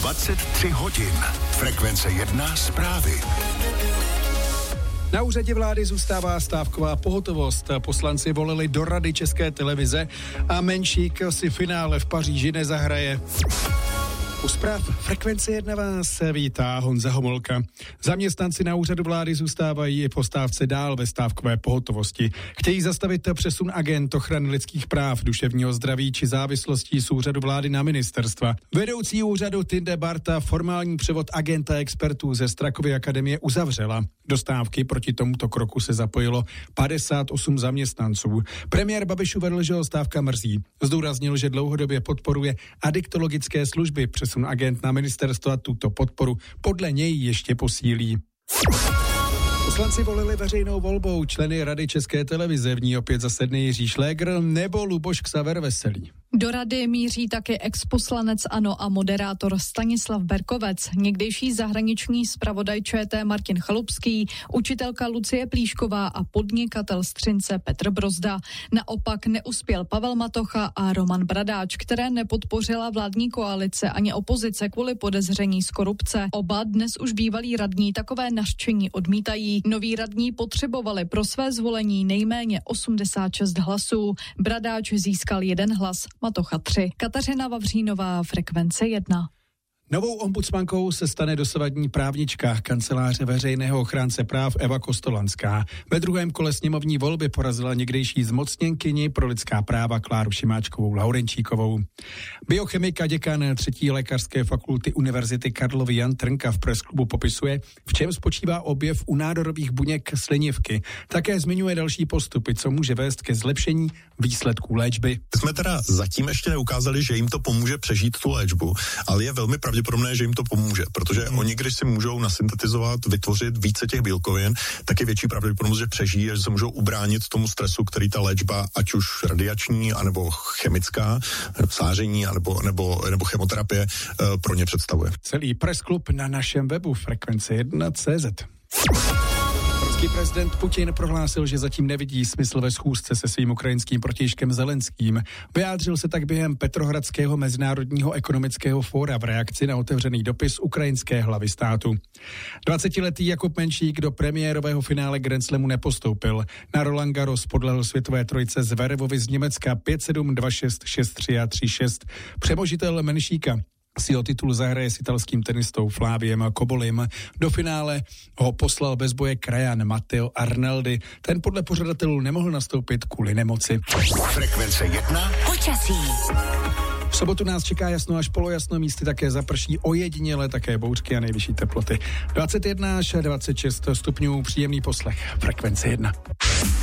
23 hodin. Frekvence 1 zprávy. Na úřadě vlády zůstává stávková pohotovost. Poslanci volili do Rady České televize a Menšík si finále v Paříži nezahraje. U zpráv Frekvence 1 vás vítá Honza Homolka. Zaměstnanci na úřadu vlády zůstávají i po stávce dál ve stávkové pohotovosti. Chtějí zastavit přesun agent ochrany lidských práv, duševního zdraví či závislostí z úřadu vlády na ministerstva. Vedoucí úřadu Tinde Barta formální převod agenta expertů ze Strakovy akademie uzavřela. Do stávky proti tomuto kroku se zapojilo 58 zaměstnanců. Premiér Babiš uvedl, že ho stávka mrzí. Zdůraznil, že dlouhodobě podporuje adiktologické služby. Přesun agent na ministerstva tuto podporu podle něj ještě posílí. Poslanci volili veřejnou volbou členy Rady České televize, v ní opět zasedne Jiří Šlégr nebo Luboš Ksaver Veselý. Do rady míří také exposlanec ANO a moderátor Stanislav Berkovec, někdejší zahraniční zpravodaj ČT Martin Chalupský, učitelka Lucie Plíšková a podnikatel z Třince Petr Brozda. Naopak neuspěl Pavel Matocha a Roman Bradáč, které nepodpořila vládní koalice ani opozice kvůli podezření z korupce. Oba dnes už bývalí radní takové nařčení odmítají. Noví radní potřebovali pro své zvolení nejméně 86 hlasů. Bradáč získal 1 hlas, Matocha 3. Kateřina Vavřínová, Frekvence 1. Novou ombudsmankou se stane dosavadní právnička kanceláře veřejného ochránce práv Eva Kostolanská. Ve druhém kole sněmovní volby porazila někdejší zmocněnkyni pro lidská práva Kláru Šimáčkovou Laurenčíkovou. Biochemik a děkan 3. lékařské fakulty Univerzity Karlovy Jan Trnka v Pressklubu popisuje, v čem spočívá objev u nádorových buněk slinivky. Také zmiňuje další postupy, co může vést ke zlepšení výsledků léčby. Jsme teda zatím ještě neukázali, že jim to pomůže přežít tu léčbu, ale je velmi pravděpodobné, že jim to pomůže, protože oni, když si můžou nasyntetizovat, vytvořit více těch bílkovin, tak je větší pravděpodobnost, že přežijí a že se můžou ubránit tomu stresu, který ta léčba, ať už radiační, anebo chemická, sáření, nebo chemoterapie pro ně představuje. Celý Pressklub na našem webu Frekvence1.cz. Ruský prezident Putin prohlásil, že zatím nevidí smysl ve schůzce se svým ukrajinským protějškem Zelenským. Vyjádřil se tak během Petrohradského mezinárodního ekonomického fóra v reakci na otevřený dopis ukrajinské hlavy státu. 20letý Jakub Menšík do premiérového finále Grand Slamu nepostoupil. Na Roland Garros podlehl světové trojice Zverevovi z Německa 5-7, 2-6, 6-3 a 3-6. Přemožitel Menšíka si o titul zahraje s italským tenistou Flaviem Cobolim. Do finále ho poslal bez boje krajan Matteo Arnaldi. Ten podle pořadatelů nemohl nastoupit kvůli nemoci. Frekvence 1. Počasí. V sobotu nás čeká jasno až polojasno, místy také zaprší, ojediněle také bouřky a nejvyšší teploty. 21 až 26 stupňů, příjemný poslech. Frekvence 1.